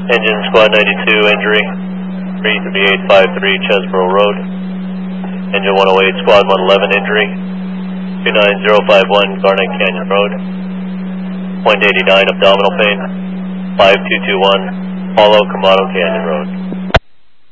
Engine Squad 92, injury, 33853 Chesborough Road. Engine 108, Squad 111, injury, 29051 Garnet Canyon Road. .89 abdominal pain, 5221 Hollow Camado Canyon Road.